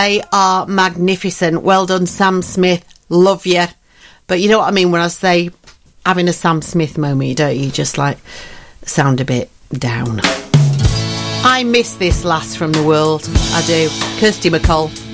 They are magnificent. Well done, Sam Smith. Love you. But you know what I mean when I say having a Sam Smith moment, don't you? Just like sound a bit down. I miss this lass from the world. I do. Kirsty MacColl.